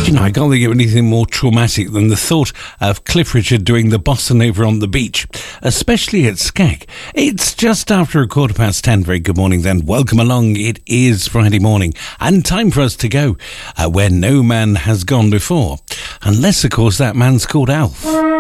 You know, I can't think of anything more traumatic than the thought of Cliff Richard doing the bossa nova on the beach, especially at Skag. It's just after 10:15. Very good morning then. Welcome along. It is Friday morning and time for us to go where no man has gone before. Unless, of course, that man's called Alf.